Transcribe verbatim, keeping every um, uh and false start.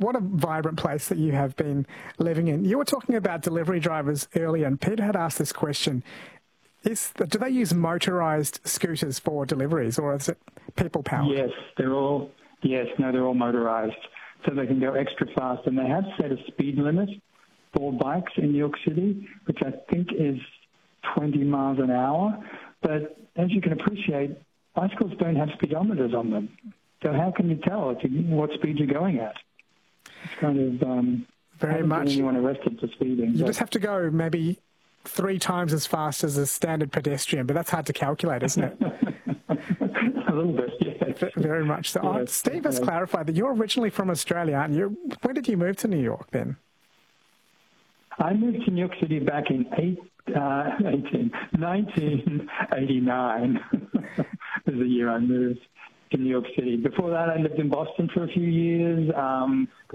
what a vibrant place that you have been living in. You were talking about delivery drivers earlier, and Peter had asked this question. Is, do they use motorised scooters for deliveries, or is it people-powered? Yes, they're all, yes, no, they're all motorised, so they can go extra fast. And they have set a speed limit for bikes in New York City, which I think is twenty miles an hour. But as you can appreciate, bicycles don't have speedometers on them. So how can you tell if you, what speed you're going at? It's kind of um, very much. Anyone arrested for speeding? You but. just have to go maybe three times as fast as a standard pedestrian, but that's hard to calculate, isn't it? A little bit, yes. Very much so. Yes, oh, Steve has yes. clarified that you're originally from Australia, aren't you? When did you move to New York then? I moved to New York City back in eight, uh, eighteen, nineteen eighty-nine was the year I moved to New York City. Before that, I lived in Boston for a few years. Um,